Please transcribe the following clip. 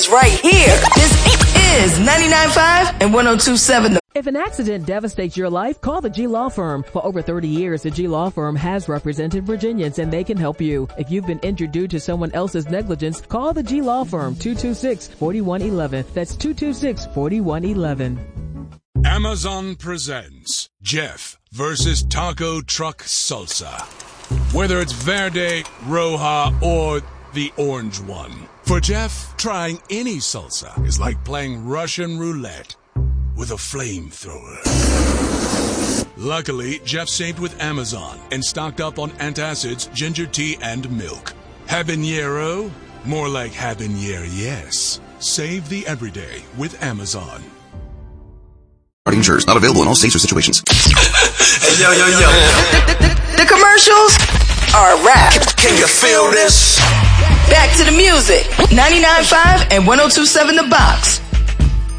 right here. This is 99.5 and 102.7. If an accident devastates your life, call the G Law Firm. For over 30 years, the G Law Firm has represented Virginians, and they can help you. If you've been injured due to someone else's negligence, call the G Law Firm, 226-4111. That's 226-4111. Amazon presents Jeff versus Taco Truck Salsa. Whether it's Verde, Roja, or the orange one. For Jeff, trying any salsa is like playing Russian roulette with a flamethrower. Luckily, Jeff saved with Amazon and stocked up on antacids, ginger tea, and milk. Habanero? More like habanero, yes. Save the everyday with Amazon. Insurers not available in all states or situations. Hey, yo. The commercials are a wrap. Can you feel this? Back to the music. 99.5 and 102.7 The Box.